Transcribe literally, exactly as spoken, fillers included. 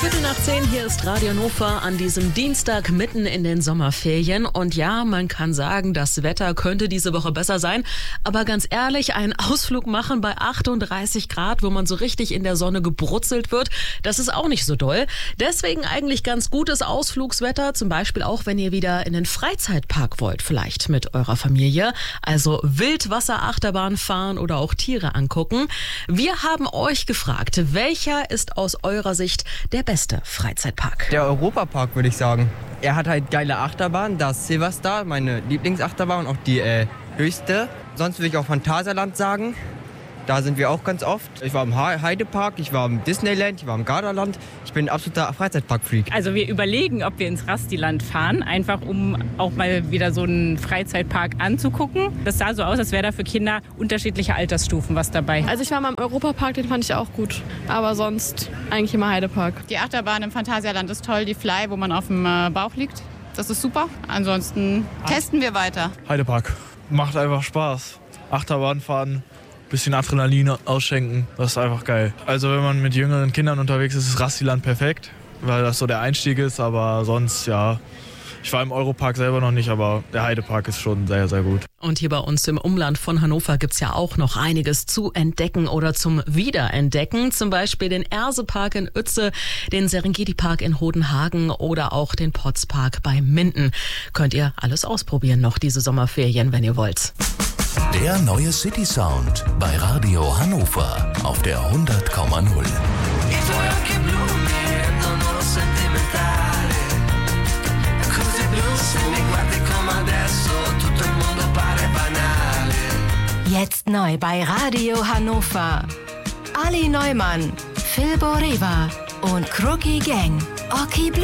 Viertel nach zehn, hier ist Radio Hannover an diesem Dienstag mitten in den Sommerferien. Und ja, man kann sagen, das Wetter könnte diese Woche besser sein. Aber ganz ehrlich, einen Ausflug machen bei achtunddreißig Grad, wo man so richtig in der Sonne gebrutzelt wird, das ist auch nicht so doll. Deswegen eigentlich ganz gutes Ausflugswetter, zum Beispiel auch, wenn ihr wieder in den Freizeitpark wollt, vielleicht mit eurer Familie. Also Wildwasserachterbahn fahren oder auch Tiere angucken. Wir haben euch gefragt, welcher ist aus eurer Sicht der beste Freizeitpark? Der Europapark, würde ich sagen. Er hat halt geile Achterbahnen. Da ist Silverstar, meine Lieblingsachterbahn, auch die äh, höchste. Sonst würde ich auch Phantasialand sagen. Da sind wir auch ganz oft. Ich war im Heidepark, ich war im Disneyland, ich war im Gardaland. Ich bin ein absoluter Freizeitpark-Freak. Also wir überlegen, ob wir ins Rastiland fahren, einfach um auch mal wieder so einen Freizeitpark anzugucken. Das sah so aus, als wäre da für Kinder unterschiedliche Altersstufen was dabei. Also ich war mal im Europapark, den fand ich auch gut. Aber sonst eigentlich immer Heidepark. Die Achterbahn im Phantasialand ist toll, die Fly, wo man auf dem Bauch liegt. Das ist super. Ansonsten testen wir weiter. Heidepark. Macht einfach Spaß. Achterbahn fahren. Bisschen Adrenalin ausschenken, das ist einfach geil. Also wenn man mit jüngeren Kindern unterwegs ist, ist Rastiland perfekt, weil das so der Einstieg ist, aber sonst ja. Ich war im Europark selber noch nicht, aber der Heidepark ist schon sehr, sehr gut. Und hier bei uns im Umland von Hannover gibt's ja auch noch einiges zu entdecken oder zum Wiederentdecken. Zum Beispiel den Ersepark in Uetze, den Serengeti-Park in Hodenhagen oder auch den Potzpark bei Minden. Könnt ihr alles ausprobieren noch diese Sommerferien, wenn ihr wollt. Der neue City Sound bei Radio Hannover auf der hundert Komma null. Jetzt neu bei Radio Hannover. Ali Neumann, Phil Boreva und Crookie Gang. Oki Blue.